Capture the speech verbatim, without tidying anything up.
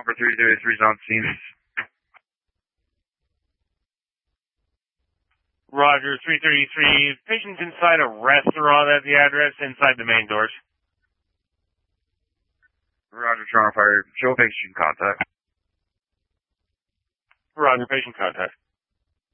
for three thirty-three is on scene. Roger, three thirty-three. Patient's inside a restaurant at the address, inside the main doors. Roger, Toronto Fire. Show patient contact. Roger, patient contact.